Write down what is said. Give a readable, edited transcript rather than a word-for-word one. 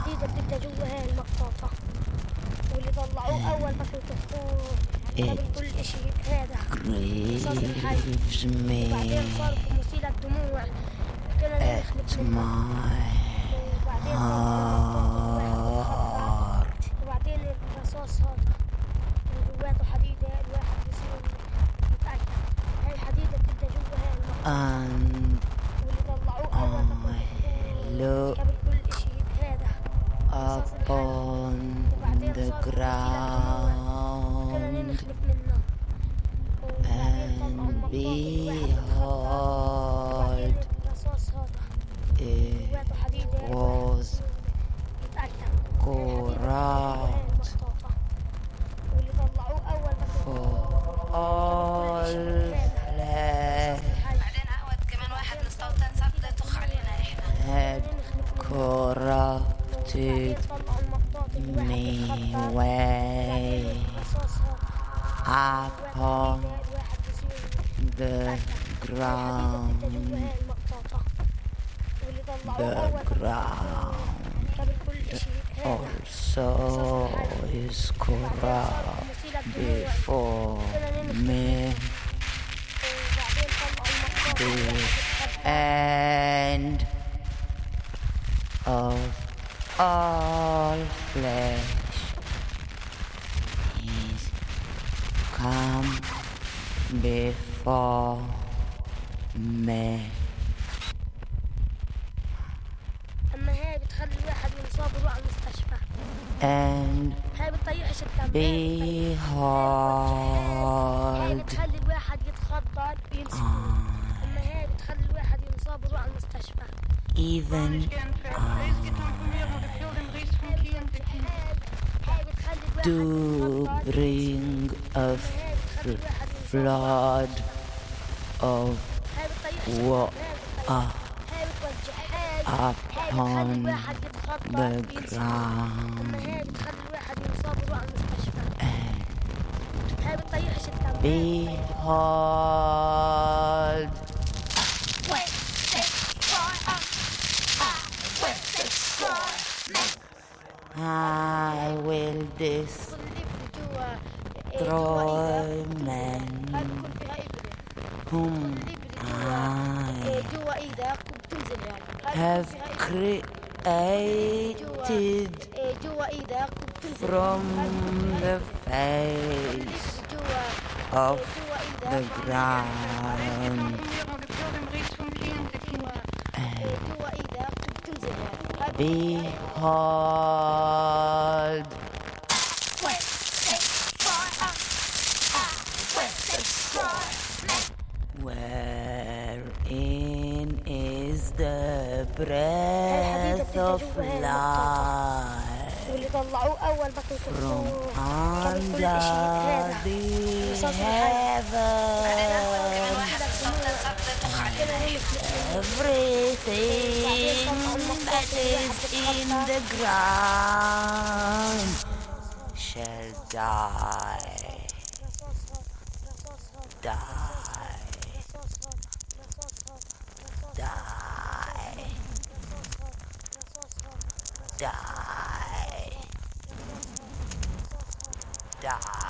الحديدة بتبدأ جوا هاي المطاطة، واللي طلعوه أول ما شفتوه قبل كل إشي هذا رصاص الحي، وبعدين صار مثير الدموع كنا نخلق منه، وبعدين وبعدين الرصاص هذا جواته حديدة الواحد بصير متأكد هاي الحديدة بتبدأ جوا هاي المطاطة، واللي طلعوه أول ما شفتوه قبل كل إشي هذا رصاص الحي، وبعدين صار مثير الدموع كنا نخلق منه، وبعدين طلعوا المطاط الرصاص هذا جواته حديدة متأكد corrupt واللي طلعوه أول ما all flesh بعدين عود كمان واحد نستوطن صد تخ علينا احنا had corrupted me way upon the ground. The ground also is corrupt before me. The end of all flesh is come before me. أما هاي بتخلي الواحد ينصاب ويروح على المستشفى، And هاي بتطيحش الدم، هاي behold بتخلي الواحد يتخدر ويمسك، أما هاي بتخلي الواحد ينصاب ويروح على المستشفى. even to bring a flood of water upon the ground. Behold I will destroy men whom I have created from the face of the ground. Behold wherein is the breath of life from under the heaven. Everything that is in the ground shall die. Die. Die. Die. Die.